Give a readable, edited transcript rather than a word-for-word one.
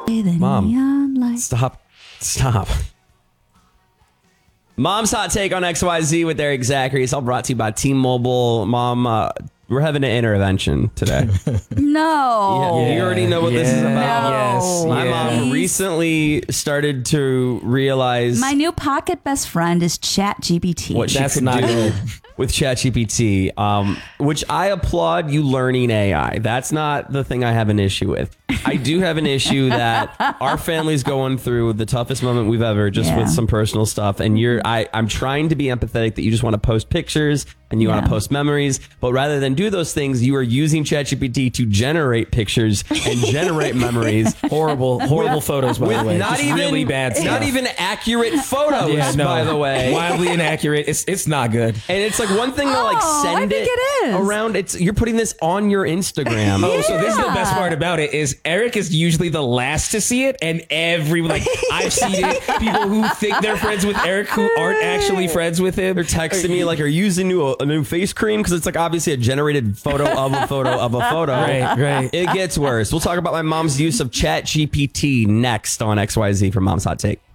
Mom, stop. Mom's hot take on XYZ with Eric Zachary. It's all brought to you by T-Mobile. Mom, we're having an intervention today. No. You already know what this is about. No. My mom recently started to realize my new pocket best friend is ChatGPT. what she could do with ChatGPT, which I applaud you learning AI. That's not the thing I have an issue with. I do have an issue that our family's going through the toughest moment we've ever, just with some personal stuff. And I'm trying to be empathetic that you just want to post pictures and you want to post memories, but rather than do those things, you are using ChatGPT to generate pictures and generate memories. Horrible photos, by the way. Not even really bad stuff. Not even accurate photos, by the way. Wildly inaccurate. It's not good. And it's like one thing to like send it around. You're putting this on your Instagram. Oh, so this is the best part about it is Eric is usually the last to see it, and I've seen it. People who think they're friends with Eric who aren't actually friends with him. They're texting me like, "Are you using a new face cream?" Because it's like obviously a generated photo of a photo of a photo. Right. It gets worse. We'll talk about my mom's use of ChatGPT next on XYZ for Mom's Hot Take.